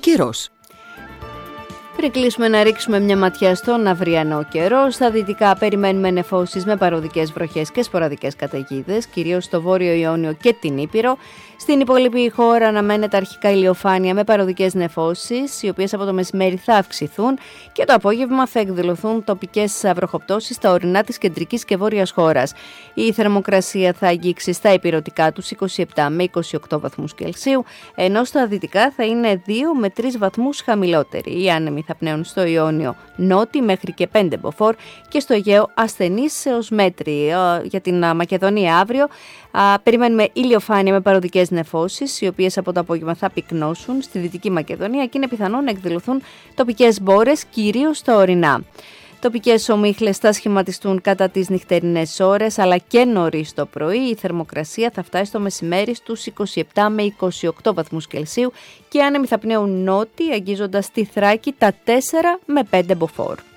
καιρός. Πριν κλείσουμε να ρίξουμε μια ματιά στον αυριανό καιρό, στα δυτικά περιμένουμε νεφώσεις με παροδικές βροχές και σποραδικές καταιγίδες, κυρίως στο Βόρειο Ιόνιο και την Ήπειρο. Στην υπόλοιπη χώρα αναμένεται αρχικά ηλιοφάνεια με παροδικές νεφώσεις, οι οποίες από το μεσημέρι θα αυξηθούν και το απόγευμα θα εκδηλωθούν τοπικές βροχοπτώσεις στα ορεινά της κεντρικής και βόρειας χώρας. Η θερμοκρασία θα αγγίξει στα ηπειρωτικά τους 27 με 28 βαθμούς Κελσίου, ενώ στα δυτικά θα είναι 2 με 3 βαθμούς χαμηλότεροι. Οι άνεμοι θα πνέουν στο Ιόνιο νότι μέχρι και 5 μποφόρ και στο Αιγαίο ασθενείς έως μέτρη. Για την Μακεδονία αύριο περιμένουμε ηλιοφάνεια με παροδικές νεφώσεις, οι οποίες από το απόγευμα θα πυκνώσουν στη Δυτική Μακεδονία και είναι πιθανό να εκδηλωθούν τοπικές μπόρες, κυρίως στα ορεινά. Τοπικές ομίχλες θα σχηματιστούν κατά τις νυχτερινές ώρες, αλλά και νωρίς το πρωί. Η θερμοκρασία θα φτάσει στο μεσημέρι στους 27 με 28 βαθμούς Κελσίου και οι άνεμοι θα πνέουν νότι, αγγίζοντας τη Θράκη τα 4 με 5 μποφόρ.